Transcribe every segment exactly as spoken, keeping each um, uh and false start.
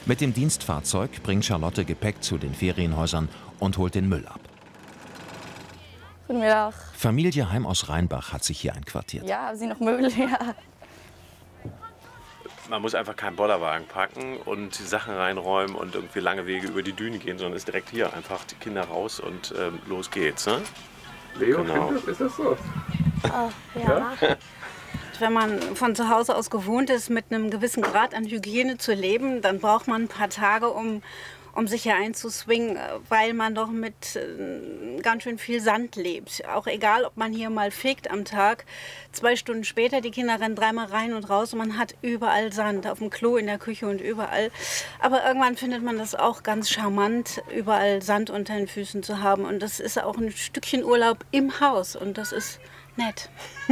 Mit dem Dienstfahrzeug bringt Charlotte Gepäck zu den Ferienhäusern und holt den Müll ab. Guten Mittag. Familie Heim aus Rheinbach hat sich hier einquartiert. Ja, haben Sie noch Möbel? Ja. Man muss einfach keinen Bollerwagen packen und die Sachen reinräumen und irgendwie lange Wege über die Düne gehen, sondern ist direkt hier einfach die Kinder raus und ähm, los geht's. Ne? Leo, genau. das, ist das so? Oh, ja. Ja? Wenn man von zu Hause aus gewohnt ist, mit einem gewissen Grad an Hygiene zu leben, dann braucht man ein paar Tage, um, um sich hier einzuswingen, weil man doch mit äh, ganz schön viel Sand lebt. Auch egal, ob man hier mal fegt am Tag, zwei Stunden später, die Kinder rennen dreimal rein und raus und man hat überall Sand, auf dem Klo, in der Küche und überall. Aber irgendwann findet man das auch ganz charmant, überall Sand unter den Füßen zu haben. Und das ist auch ein Stückchen Urlaub im Haus und das ist nett.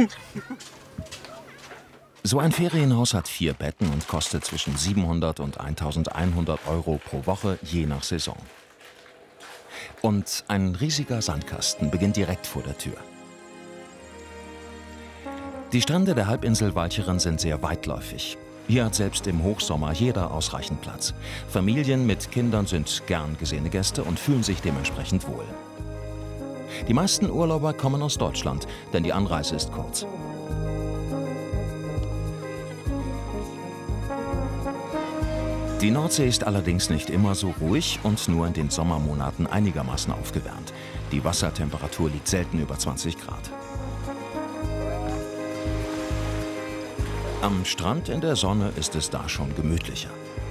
So ein Ferienhaus hat vier Betten und kostet zwischen siebenhundert und eintausendeinhundert Euro pro Woche, je nach Saison. Und ein riesiger Sandkasten beginnt direkt vor der Tür. Die Strände der Halbinsel Walcheren sind sehr weitläufig. Hier hat selbst im Hochsommer jeder ausreichend Platz. Familien mit Kindern sind gern gesehene Gäste und fühlen sich dementsprechend wohl. Die meisten Urlauber kommen aus Deutschland, denn die Anreise ist kurz. Die Nordsee ist allerdings nicht immer so ruhig und nur in den Sommermonaten einigermaßen aufgewärmt. Die Wassertemperatur liegt selten über zwanzig Grad. Am Strand in der Sonne ist es da schon gemütlicher.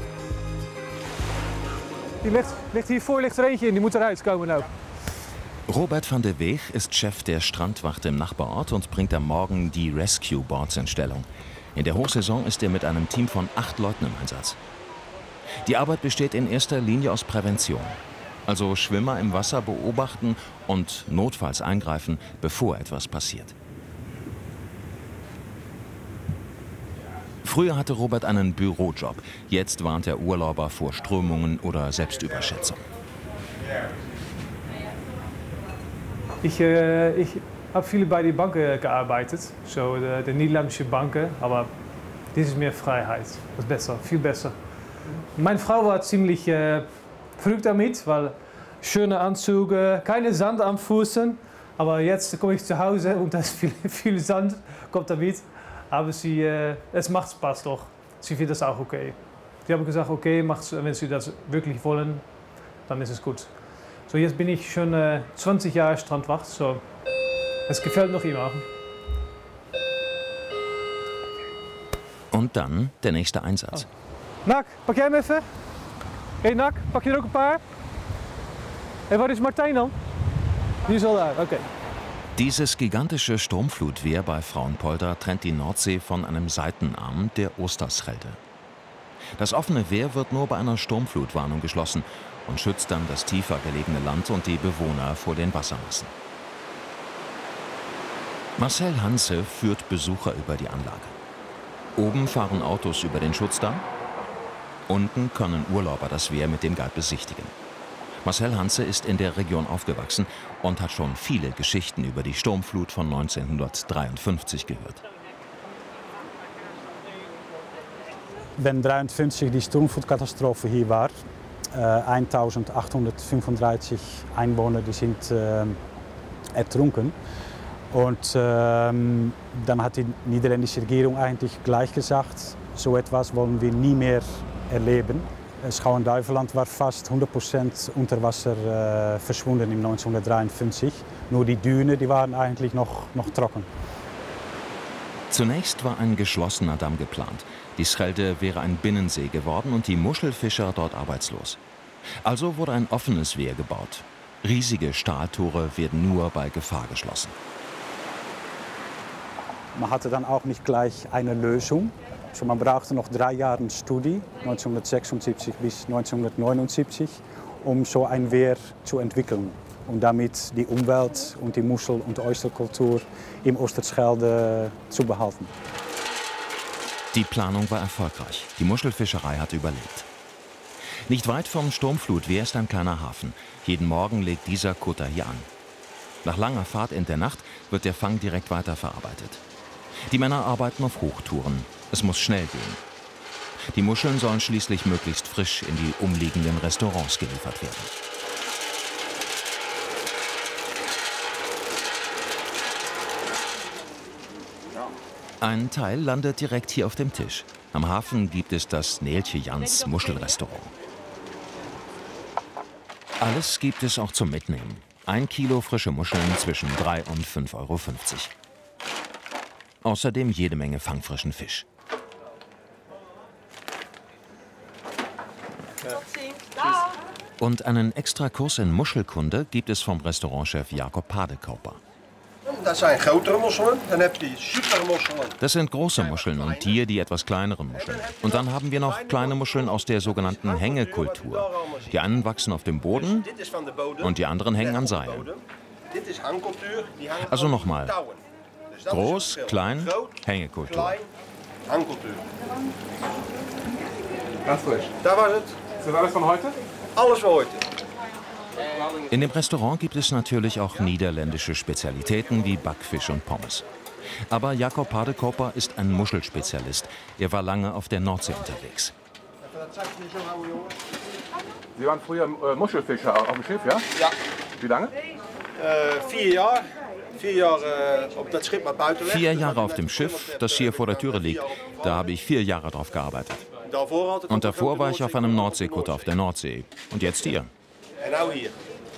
Die ligt, ligt hiervoor ligt er eentje in, die moet eruit komen nou. Robert van de Weeg ist Chef der Strandwacht im Nachbarort und bringt am Morgen die Rescue Boards in Stellung. In der Hochsaison ist er mit einem Team von acht Leuten im Einsatz. Die Arbeit besteht in erster Linie aus Prävention. Also Schwimmer im Wasser beobachten und notfalls eingreifen, bevor etwas passiert. Früher hatte Robert einen Bürojob. Jetzt warnt er Urlauber vor Strömungen oder Selbstüberschätzung. Ich, äh, ich habe viele bei den Banken gearbeitet, so de, de Niederländische Banken, aber das ist mehr Freiheit. Das ist besser, viel besser. Meine Frau war ziemlich äh, verrückt damit, weil schöne Anzüge, keine Sand am Füßen. Aber jetzt komme ich zu Hause und da ist viel, viel Sand, kommt damit. Aber sie, äh, es macht Spaß doch. Sie findet das auch okay. Sie haben gesagt, okay, macht's, wenn Sie das wirklich wollen, dann ist es gut. So, jetzt bin ich schon äh, zwanzig Jahre Strandwacht, so es gefällt noch immer. Und dann der nächste Einsatz. Oh. Nak, pak jij hem even? Hé hey, Nak, pak je er ook een paar? Hey, waar is Martijn dan? Die is al daar, okay. Dieses gigantische Sturmflutwehr bei Frauenpolder trennt die Nordsee von einem Seitenarm der Oosterschelde. Das offene Wehr wird nur bei einer Sturmflutwarnung geschlossen und schützt dann das tiefer gelegene Land und die Bewohner vor den Wassermassen. Marcel Hanse führt Besucher über die Anlage. Oben fahren Autos über den Schutzdamm. Unten können Urlauber das Wehr mit dem Guide besichtigen. Marcel Hanse ist in der Region aufgewachsen und hat schon viele Geschichten über die Sturmflut von neunzehnhundertdreiundfünfzig gehört. Wenn neunzehnhundertdreiundfünfzig die Sturmflutkatastrophe hier war, äh, eintausendachthundertfünfunddreißig Einwohner die sind äh, ertrunken. Und äh, dann hat die niederländische Regierung eigentlich gleich gesagt, so etwas wollen wir nie mehr erleben. Schouwen-Duiveland war fast hundert Prozent unter Wasser äh, verschwunden im neunzehnhundertdreiundfünfzig. Nur die Dünen die waren eigentlich noch, noch trocken. Zunächst war ein geschlossener Damm geplant. Die Schelde wäre ein Binnensee geworden und die Muschelfischer dort arbeitslos. Also wurde ein offenes Wehr gebaut. Riesige Stahltore werden nur bei Gefahr geschlossen. Man hatte dann auch nicht gleich eine Lösung. So, man brauchte noch drei Jahre Studie, neunzehnhundertsechsundsiebzig bis neunzehnhundertneunundsiebzig, um so ein Wehr zu entwickeln. Und damit die Umwelt und die Muschel- und Oysterkultur im Oosterschelde zu behalten. Die Planung war erfolgreich. Die Muschelfischerei hat überlebt. Nicht weit vom Sturmflutwehr ist ein kleiner Hafen. Jeden Morgen legt dieser Kutter hier an. Nach langer Fahrt in der Nacht wird der Fang direkt weiterverarbeitet. Die Männer arbeiten auf Hochtouren. Es muss schnell gehen. Die Muscheln sollen schließlich möglichst frisch in die umliegenden Restaurants geliefert werden. Ein Teil landet direkt hier auf dem Tisch. Am Hafen gibt es das Neeltje Jans Muschelrestaurant. Alles gibt es auch zum Mitnehmen. Ein Kilo frische Muscheln zwischen drei und fünf Euro fünfzig. Außerdem jede Menge fangfrischen Fisch. Und einen Extrakurs in Muschelkunde gibt es vom Restaurantchef Jacob Padekauper. Das sind grotere Muscheln, dann habt ihr super Muscheln. Das sind große Muscheln und hier die etwas kleineren Muscheln. Und dann haben wir noch kleine Muscheln aus der sogenannten Hängekultur. Die einen wachsen auf dem Boden und die anderen hängen an Seilen. Also nochmal. Groß, klein, Hängekultur. Ganz frisch. Da war es. Ist das alles von heute? Alles von heute. In dem Restaurant gibt es natürlich auch niederländische Spezialitäten wie Backfisch und Pommes. Aber Jacob Padekauper ist ein Muschelspezialist. Er war lange auf der Nordsee unterwegs. Sie waren früher äh, Muschelfischer auf dem Schiff, ja? Ja. Wie lange? Äh, vier Jahre. Vier Jahre äh, auf das Schiff mit Buitenweg. Vier Jahre auf dem Schiff, das hier vor der Türe liegt. Da habe ich vier Jahre drauf gearbeitet. Und davor war ich auf einem Nordseekutter auf der Nordsee. Und jetzt hier. Genau hier.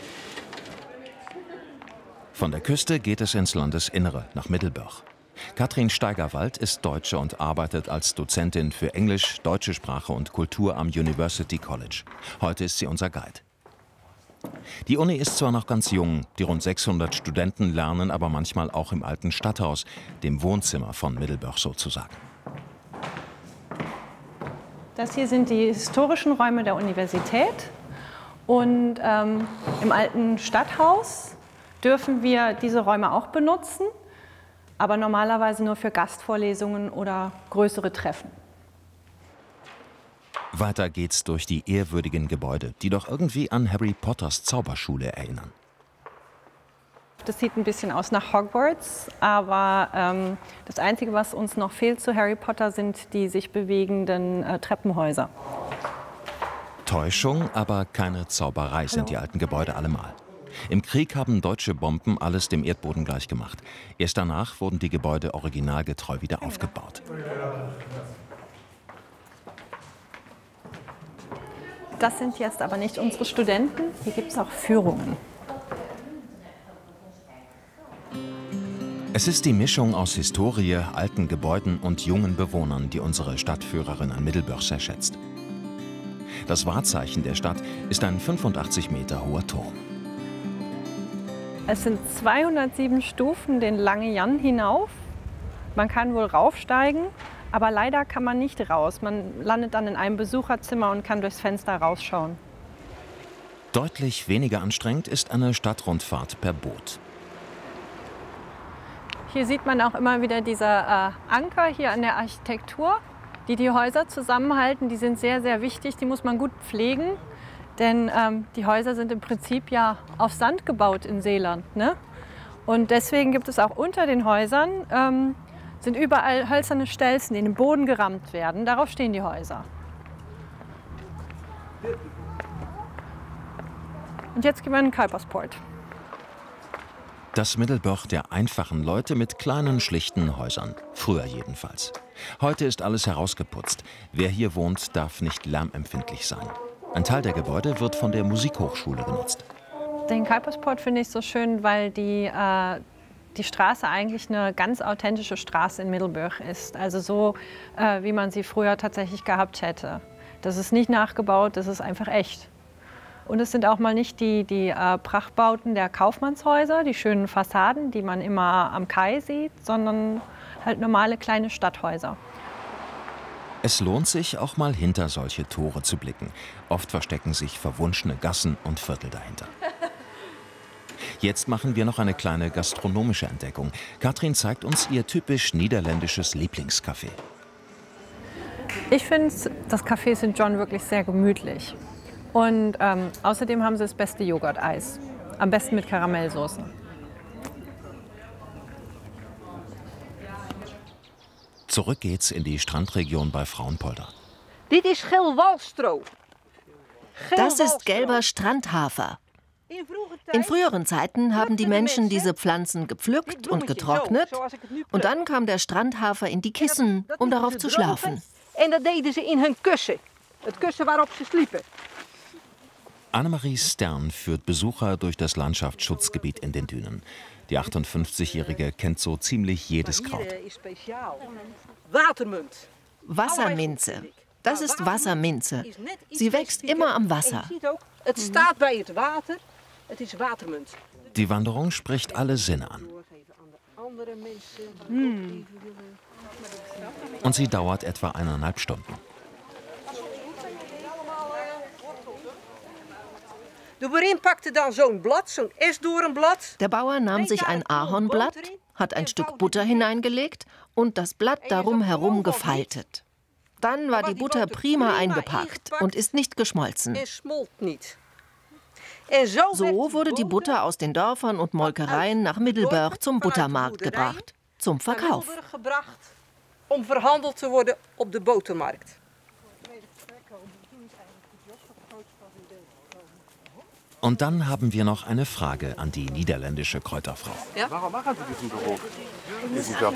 Von der Küste geht es ins Landesinnere, nach Middelburg. Katrin Steigerwald ist Deutsche und arbeitet als Dozentin für Englisch, deutsche Sprache und Kultur am University College. Heute ist sie unser Guide. Die Uni ist zwar noch ganz jung, die rund sechshundert Studenten lernen aber manchmal auch im alten Stadthaus, dem Wohnzimmer von Middelburg sozusagen. Das hier sind die historischen Räume der Universität. Und ähm, im alten Stadthaus dürfen wir diese Räume auch benutzen, aber normalerweise nur für Gastvorlesungen oder größere Treffen. Weiter geht's durch die ehrwürdigen Gebäude, die doch irgendwie an Harry Potters Zauberschule erinnern. Das sieht ein bisschen aus nach Hogwarts, aber ähm, das Einzige, was uns noch fehlt zu Harry Potter, sind die sich bewegenden äh, Treppenhäuser. Täuschung, aber keine Zauberei sind die alten Gebäude allemal. Im Krieg haben deutsche Bomben alles dem Erdboden gleichgemacht. Erst danach wurden die Gebäude originalgetreu wieder aufgebaut. Das sind jetzt aber nicht unsere Studenten. Hier gibt es auch Führungen. Es ist die Mischung aus Historie, alten Gebäuden und jungen Bewohnern, die unsere Stadtführerin an Middelburg sehr schätzt. Das Wahrzeichen der Stadt ist ein fünfundachtzig Meter hoher Turm. Es sind zweihundertsieben Stufen den Lange Jan hinauf. Man kann wohl raufsteigen, aber leider kann man nicht raus. Man landet dann in einem Besucherzimmer und kann durchs Fenster rausschauen. Deutlich weniger anstrengend ist eine Stadtrundfahrt per Boot. Hier sieht man auch immer wieder diese äh, Anker hier an der Architektur, die die Häuser zusammenhalten. Die sind sehr, sehr wichtig, die muss man gut pflegen. Denn ähm, die Häuser sind im Prinzip ja auf Sand gebaut in Seeland. Ne? Und deswegen gibt es auch unter den Häusern, ähm, sind überall hölzerne Stelzen, die in den Boden gerammt werden. Darauf stehen die Häuser. Und jetzt gehen wir in den Kuipersport. Das Middelburg der einfachen Leute mit kleinen, schlichten Häusern. Früher jedenfalls. Heute ist alles herausgeputzt. Wer hier wohnt, darf nicht lärmempfindlich sein. Ein Teil der Gebäude wird von der Musikhochschule genutzt. Den Kuipersport finde ich so schön, weil die, äh, die Straße eigentlich eine ganz authentische Straße in Middelburg ist. Also so, äh, wie man sie früher tatsächlich gehabt hätte. Das ist nicht nachgebaut, das ist einfach echt. Und es sind auch mal nicht die, die äh, Prachtbauten der Kaufmannshäuser, die schönen Fassaden, die man immer am Kai sieht, sondern halt normale kleine Stadthäuser. Es lohnt sich, auch mal hinter solche Tore zu blicken. Oft verstecken sich verwunschene Gassen und Viertel dahinter. Jetzt machen wir noch eine kleine gastronomische Entdeckung. Katrin zeigt uns ihr typisch niederländisches Lieblingscafé. Ich finde das Café Sankt John wirklich sehr gemütlich. Und ähm, außerdem haben sie das beste Joghurt-Eis. Am besten mit Karamellsoße. Zurück geht's in die Strandregion bei Frauenpolder. Das ist gelber Strandhafer. In früheren Zeiten haben die Menschen diese Pflanzen gepflückt und getrocknet und dann kam der Strandhafer in die Kissen, um darauf zu schlafen. Und das deden sie in hun kussen. Het kussen waarop ze sliepen. Annemarie Stern führt Besucher durch das Landschaftsschutzgebiet in den Dünen. Die achtundfünfzigjährige kennt so ziemlich jedes Kraut. Wasserminze. Das ist Wasserminze. Sie wächst immer am Wasser. Het staat bij het water. Het is watermunt. Die Wanderung spricht alle Sinne an. Und sie dauert etwa eineinhalb Stunden. De boerin pakte dan zo'n blad, zo'n esdoornblad. Der Bauer nahm sich ein Ahornblatt, hat ein Stück Butter hineingelegt und das Blatt darum herum gefaltet. Dann war die Butter prima eingepackt und ist nicht geschmolzen. So wurde die Butter aus den Dörfern und Molkereien nach Middelburg zum Buttermarkt gebracht, zum Verkauf. Um verhandeld te worden op de botermarkt. Und dann haben wir noch eine Frage an die niederländische Kräuterfrau. Ja? Warum machen Sie diesen Beruf, diesen Job?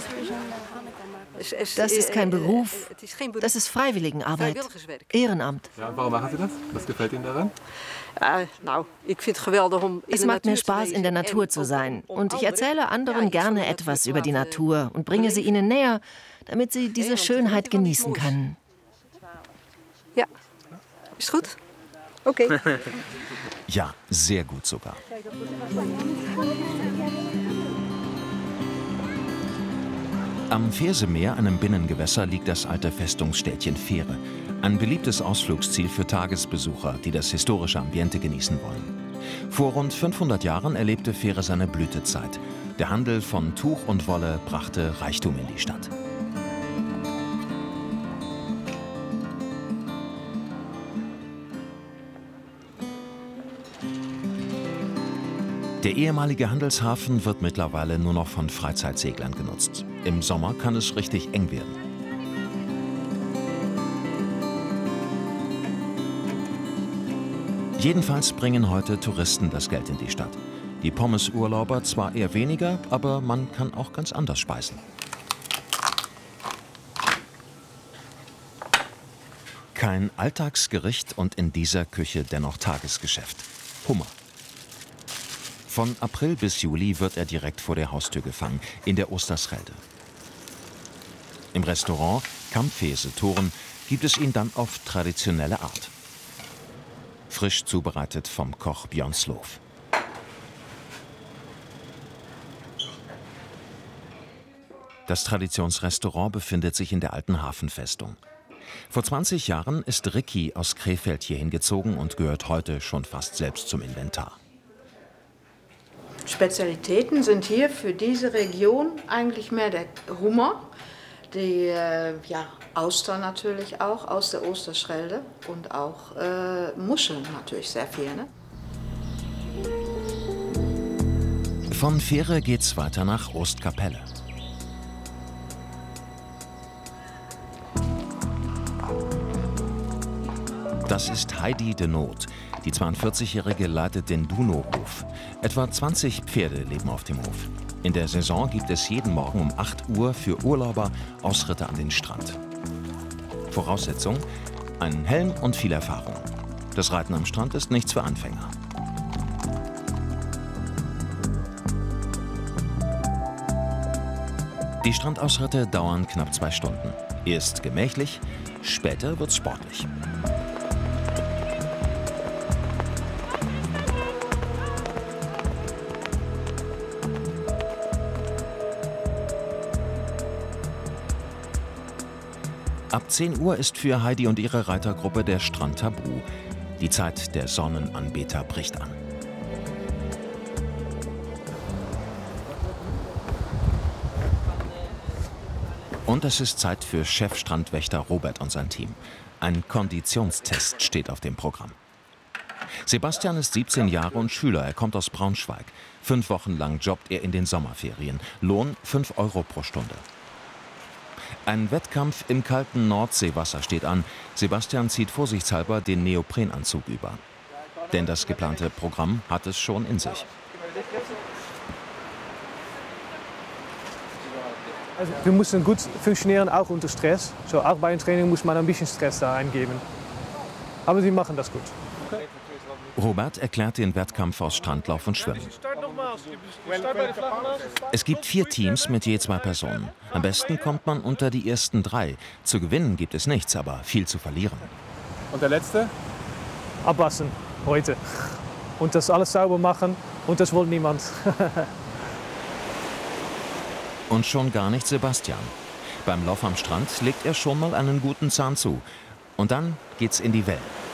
Das ist kein Beruf, das ist Freiwilligenarbeit, Ehrenamt. Ja, und warum machen Sie das? Was gefällt Ihnen daran? Es macht mir Spaß, in der Natur zu sein. Und ich erzähle anderen gerne etwas über die Natur und bringe sie ihnen näher, damit sie diese Schönheit genießen können. Ja, ist gut? Okay. Ja, sehr gut sogar. Am Veersemeer, einem Binnengewässer, liegt das alte Festungsstädtchen Veere. Ein beliebtes Ausflugsziel für Tagesbesucher, die das historische Ambiente genießen wollen. Vor rund fünfhundert Jahren erlebte Veere seine Blütezeit. Der Handel von Tuch und Wolle brachte Reichtum in die Stadt. Der ehemalige Handelshafen wird mittlerweile nur noch von Freizeitseglern genutzt. Im Sommer kann es richtig eng werden. Jedenfalls bringen heute Touristen das Geld in die Stadt. Die Pommes-Urlauber zwar eher weniger, aber man kann auch ganz anders speisen. Kein Alltagsgericht und in dieser Küche dennoch Tagesgeschäft. Hummer. Von April bis Juli wird er direkt vor der Haustür gefangen, in der Oosterschelde. Im Restaurant Kampfese Toren gibt es ihn dann auf traditionelle Art. Frisch zubereitet vom Koch Björn Sloof. Das Traditionsrestaurant befindet sich in der alten Hafenfestung. Vor zwanzig Jahren ist Ricky aus Krefeld hierhin gezogen und gehört heute schon fast selbst zum Inventar. Spezialitäten sind hier für diese Region eigentlich mehr der Hummer, die äh, ja, Austern natürlich auch aus der Oosterschelde und auch äh, Muscheln natürlich sehr viel. Ne? Von Veere geht's weiter nach Oostkapelle. Das ist Heidi de Noot. Die zweiundvierzigjährige leitet den Duno-Hof. Etwa zwanzig Pferde leben auf dem Hof. In der Saison gibt es jeden Morgen um acht Uhr für Urlauber Ausritte an den Strand. Voraussetzung: ein Helm und viel Erfahrung. Das Reiten am Strand ist nichts für Anfänger. Die Strandausritte dauern knapp zwei Stunden. Erst gemächlich, später wird's sportlich. Ab zehn Uhr ist für Heidi und ihre Reitergruppe der Strand tabu. Die Zeit der Sonnenanbeter bricht an. Und es ist Zeit für Chef-Strandwächter Robert und sein Team. Ein Konditionstest steht auf dem Programm. Sebastian ist siebzehn Jahre und Schüler. Er kommt aus Braunschweig. Fünf Wochen lang jobbt er in den Sommerferien. Lohn fünf Euro pro Stunde. Ein Wettkampf im kalten Nordseewasser steht an. Sebastian zieht vorsichtshalber den Neoprenanzug über. Denn das geplante Programm hat es schon in sich. Also wir müssen gut funktionieren, auch unter Stress. So, auch bei einem Training muss man ein bisschen Stress da eingeben. Aber sie machen das gut. Robert erklärt den Wettkampf aus Strandlauf und Schwimmen. Es gibt vier Teams mit je zwei Personen. Am besten kommt man unter die ersten drei. Zu gewinnen gibt es nichts, aber viel zu verlieren. Und der letzte? Abwaschen, heute. Und das alles sauber machen. Und das will niemand. Und schon gar nicht Sebastian. Beim Lauf am Strand legt er schon mal einen guten Zahn zu. Und dann geht's in die Wellen.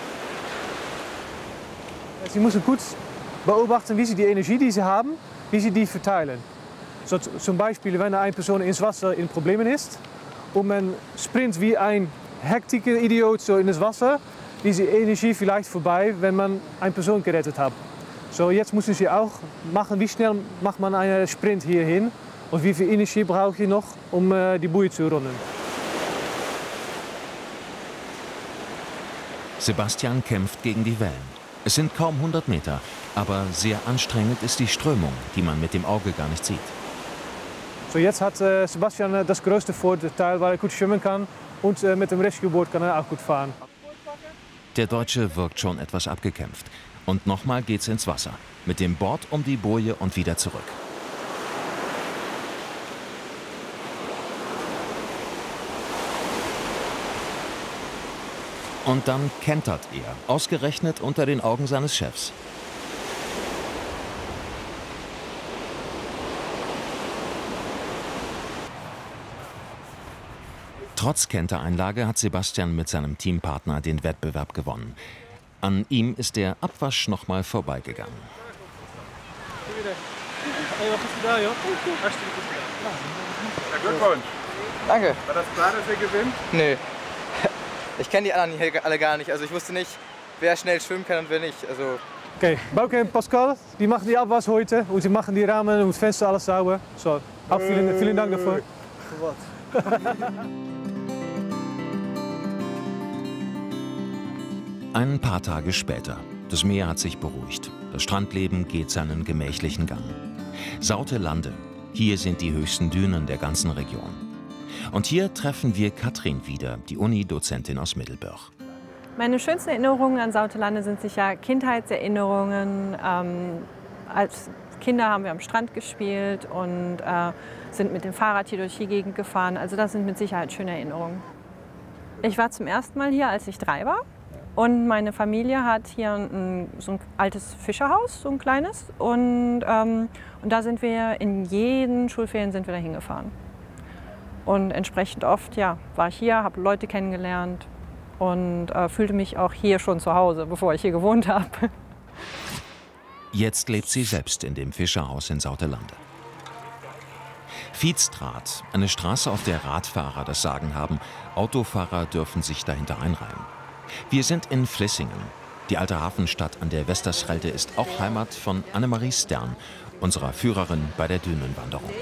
Sie müssen gut beobachten, wie sie die Energie, die sie haben, wie sie die verteilen. So, zum Beispiel, wenn eine Person ins Wasser in Problemen ist und man sprint wie ein hektischer Idiot so in das Wasser, ist die Energie vielleicht vorbei, wenn man eine Person gerettet hat. So, jetzt müssen sie auch machen, wie schnell macht man einen Sprint hierhin und wie viel Energie brauche ich noch, um äh, die Boje zu runden. Sebastian kämpft gegen die Wellen. Es sind kaum hundert Meter, aber sehr anstrengend ist die Strömung, die man mit dem Auge gar nicht sieht. So, jetzt hat äh, Sebastian äh, das größte Vorteil, weil er gut schwimmen kann und äh, mit dem Rescue-Boot kann er auch gut fahren. Der Deutsche wirkt schon etwas abgekämpft. Und nochmal geht's ins Wasser. Mit dem Board um die Boje und wieder zurück. Und dann kentert er, ausgerechnet unter den Augen seines Chefs. Trotz Kentereinlage hat Sebastian mit seinem Teampartner den Wettbewerb gewonnen. An ihm ist der Abwasch noch mal vorbeigegangen. Glückwunsch. Danke. War das klar, dass ihr gewinnt? Nö. Ich kenne die anderen hier alle gar nicht. Also ich wusste nicht, wer schnell schwimmen kann und wer nicht. Also okay, Bauke und Pascal, die machen die Abwasch heute und sie machen die Rahmen und das Fenster alles sauber. So, auch vielen, vielen Dank dafür. Ein paar Tage später. Das Meer hat sich beruhigt. Das Strandleben geht seinen gemächlichen Gang. Sautelande. Hier sind die höchsten Dünen der ganzen Region. Und hier treffen wir Katrin wieder, die Uni-Dozentin aus Middelburg. Meine schönsten Erinnerungen an Sautelande sind sicher Kindheitserinnerungen. Ähm, als Kinder haben wir am Strand gespielt und äh, sind mit dem Fahrrad hier durch die Gegend gefahren. Also das sind mit Sicherheit schöne Erinnerungen. Ich war zum ersten Mal hier, als ich drei war. Und meine Familie hat hier ein, so ein altes Fischerhaus, so ein kleines. Und, ähm, und da sind wir in jeden Schulferien sind wir da hingefahren. Und entsprechend oft ja, war ich hier, habe Leute kennengelernt und äh, fühlte mich auch hier schon zu Hause, bevor ich hier gewohnt habe. Jetzt lebt sie selbst in dem Fischerhaus in Sautelande. Fietstraat, eine Straße, auf der Radfahrer das Sagen haben. Autofahrer dürfen sich dahinter einreihen. Wir sind in Vlissingen. Die alte Hafenstadt an der Westerschelde ist auch Heimat von Annemarie Stern, unserer Führerin bei der Dünenwanderung.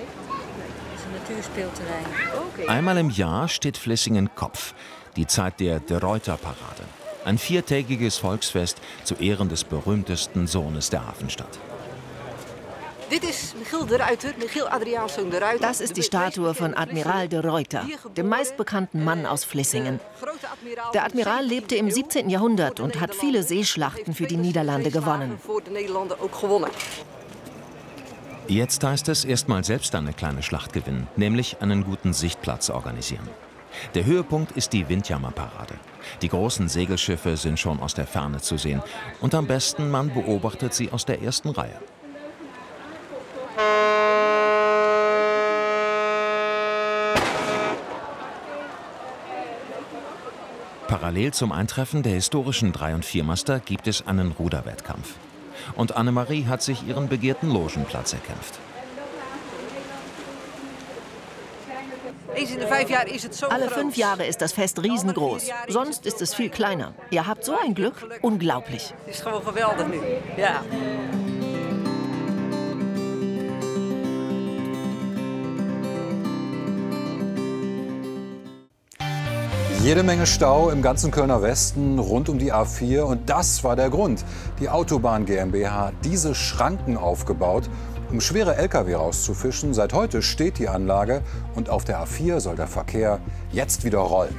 Einmal im Jahr steht Vlissingen Kopf, die Zeit der De Ruyter Parade. Ein viertägiges Volksfest zu Ehren des berühmtesten Sohnes der Hafenstadt. Das ist die Statue von Admiral de Ruyter, dem meistbekannten Mann aus Vlissingen. Der Admiral lebte im siebzehnten Jahrhundert und hat viele Seeschlachten für die Niederlande gewonnen. Jetzt heißt es erstmal selbst eine kleine Schlacht gewinnen, nämlich einen guten Sichtplatz organisieren. Der Höhepunkt ist die Windjammerparade. Die großen Segelschiffe sind schon aus der Ferne zu sehen. Und am besten, man beobachtet sie aus der ersten Reihe. Parallel zum Eintreffen der historischen Drei- und Viermaster gibt es einen Ruderwettkampf. Und Annemarie hat sich ihren begehrten Logenplatz erkämpft. Alle fünf Jahre ist das Fest riesengroß. Sonst ist es viel kleiner. Ihr habt so ein Glück. Unglaublich. Jede Menge Stau im ganzen Kölner Westen rund um die A vier. Und das war der Grund. Die Autobahn GmbH hat diese Schranken aufgebaut, um schwere L K W rauszufischen. Seit heute steht die Anlage und auf der A vier soll der Verkehr jetzt wieder rollen.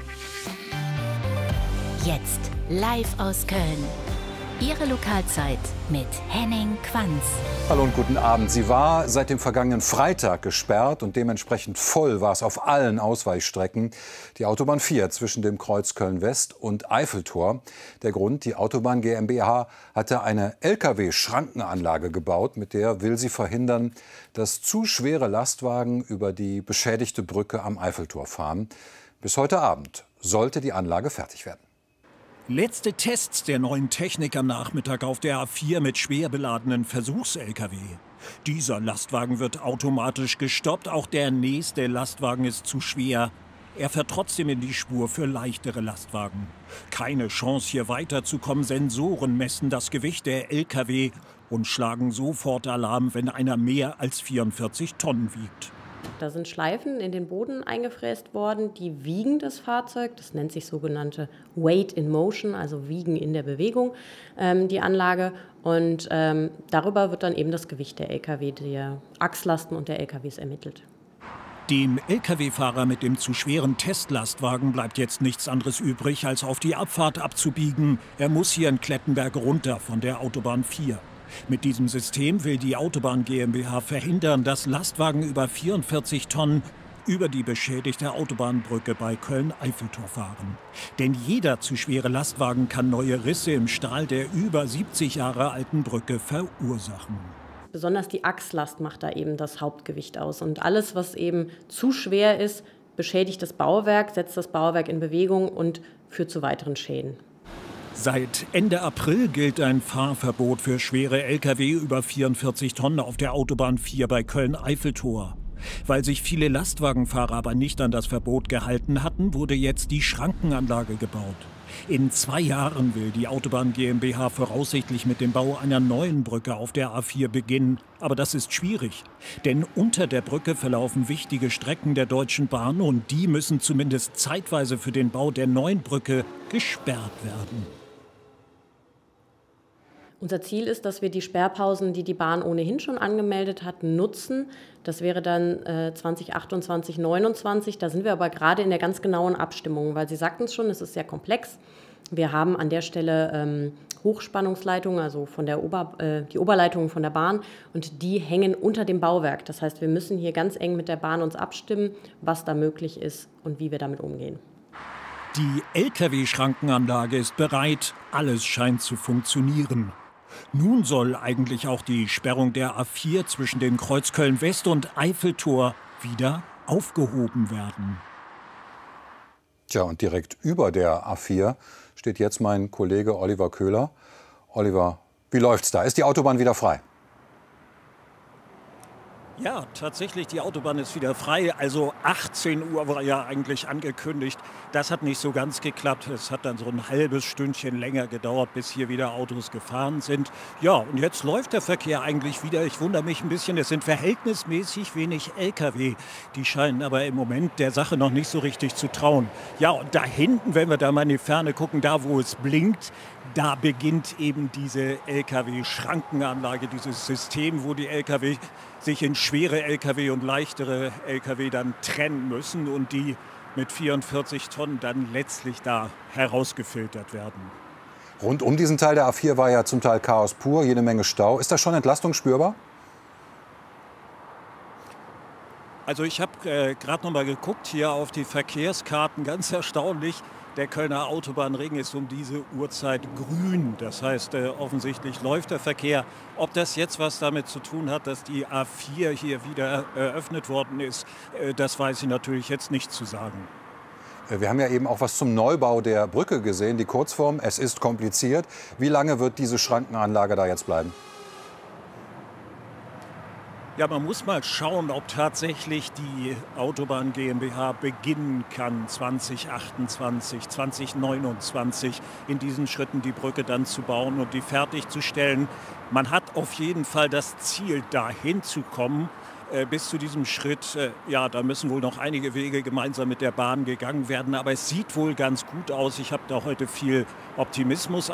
Jetzt live aus Köln. Ihre Lokalzeit mit Henning Quanz. Hallo und guten Abend. Sie war seit dem vergangenen Freitag gesperrt und dementsprechend voll war es auf allen Ausweichstrecken. Die Autobahn vier zwischen dem Kreuz Köln-West und Eiffeltor. Der Grund, die Autobahn GmbH hatte eine L K W-Schrankenanlage gebaut. Mit der will sie verhindern, dass zu schwere Lastwagen über die beschädigte Brücke am Eiffeltor fahren. Bis heute Abend sollte die Anlage fertig werden. Letzte Tests der neuen Technik am Nachmittag auf der A vier mit schwer beladenen Versuchs-L K W. Dieser Lastwagen wird automatisch gestoppt, auch der nächste Lastwagen ist zu schwer. Er fährt trotzdem in die Spur für leichtere Lastwagen. Keine Chance, hier weiterzukommen. Sensoren messen das Gewicht der L K W und schlagen sofort Alarm, wenn einer mehr als vierundvierzig Tonnen wiegt. Da sind Schleifen in den Boden eingefräst worden, die wiegen das Fahrzeug. Das nennt sich sogenannte Weight in Motion, also Wiegen in der Bewegung, ähm, die Anlage. Und ähm, darüber wird dann eben das Gewicht der L K W, der Achslasten und der L K Ws ermittelt. Dem L K W-Fahrer mit dem zu schweren Testlastwagen bleibt jetzt nichts anderes übrig, als auf die Abfahrt abzubiegen. Er muss hier in Klettenberg runter von der Autobahn vier. Mit diesem System will die Autobahn GmbH verhindern, dass Lastwagen über vierundvierzig Tonnen über die beschädigte Autobahnbrücke bei Köln-Eiffeltor fahren. Denn jeder zu schwere Lastwagen kann neue Risse im Stahl der über siebzig Jahre alten Brücke verursachen. Besonders die Achslast macht da eben das Hauptgewicht aus. Und alles, was eben zu schwer ist, beschädigt das Bauwerk, setzt das Bauwerk in Bewegung und führt zu weiteren Schäden. Seit Ende April gilt ein Fahrverbot für schwere L K W über vierundvierzig Tonnen auf der Autobahn vier bei Köln-Eiffeltor. Weil sich viele Lastwagenfahrer aber nicht an das Verbot gehalten hatten, wurde jetzt die Schrankenanlage gebaut. In zwei Jahren will die Autobahn GmbH voraussichtlich mit dem Bau einer neuen Brücke auf der A vier beginnen. Aber das ist schwierig, denn unter der Brücke verlaufen wichtige Strecken der Deutschen Bahn und die müssen zumindest zeitweise für den Bau der neuen Brücke gesperrt werden. Unser Ziel ist, dass wir die Sperrpausen, die die Bahn ohnehin schon angemeldet hat, nutzen. Das wäre dann äh, zwanzig achtundzwanzig, neunundzwanzig. Da sind wir aber gerade in der ganz genauen Abstimmung, weil Sie sagten es schon, es ist sehr komplex. Wir haben an der Stelle ähm, Hochspannungsleitungen, also von der Ober, äh, die Oberleitungen von der Bahn, und die hängen unter dem Bauwerk. Das heißt, wir müssen hier ganz eng mit der Bahn uns abstimmen, was da möglich ist und wie wir damit umgehen. Die L K W-Schrankenanlage ist bereit, alles scheint zu funktionieren. Nun soll eigentlich auch die Sperrung der A vier zwischen dem Kreuz Köln-West und Eiffeltor wieder aufgehoben werden. Tja, und direkt über der A vier steht jetzt mein Kollege Oliver Köhler. Oliver, wie läuft's da? Ist die Autobahn wieder frei? Ja, tatsächlich, die Autobahn ist wieder frei. Also achtzehn Uhr war ja eigentlich angekündigt. Das hat nicht so ganz geklappt. Es hat dann so ein halbes Stündchen länger gedauert, bis hier wieder Autos gefahren sind. Ja, und jetzt läuft der Verkehr eigentlich wieder. Ich wundere mich ein bisschen, es sind verhältnismäßig wenig L K W. Die scheinen aber im Moment der Sache noch nicht so richtig zu trauen. Ja, und da hinten, wenn wir da mal in die Ferne gucken, da wo es blinkt, da beginnt eben diese L K W-Schrankenanlage, dieses System, wo die L K W sich in schwere L K W und leichtere L K W dann trennen müssen und die mit vierundvierzig Tonnen dann letztlich da herausgefiltert werden. Rund um diesen Teil der A vier war ja zum Teil Chaos pur, jede Menge Stau. Ist da schon Entlastung spürbar? Also ich habe äh, gerade noch mal geguckt hier auf die Verkehrskarten, ganz erstaunlich. Der Kölner Autobahnring ist um diese Uhrzeit grün. Das heißt, äh, offensichtlich läuft der Verkehr. Ob das jetzt was damit zu tun hat, dass die A vier hier wieder eröffnet worden ist, äh, das weiß ich natürlich jetzt nicht zu sagen. Wir haben ja eben auch was zum Neubau der Brücke gesehen, die Kurzform. Es ist kompliziert. Wie lange wird diese Schrankenanlage da jetzt bleiben? Ja, man muss mal schauen, ob tatsächlich die Autobahn GmbH beginnen kann, zwanzig achtundzwanzig, zwanzig neunundzwanzig in diesen Schritten die Brücke dann zu bauen und die fertigzustellen. Man hat auf jeden Fall das Ziel, dahin zu kommen. äh, bis zu diesem Schritt, äh, ja, da müssen wohl noch einige Wege gemeinsam mit der Bahn gegangen werden. Aber es sieht wohl ganz gut aus. Ich habe da heute viel Optimismus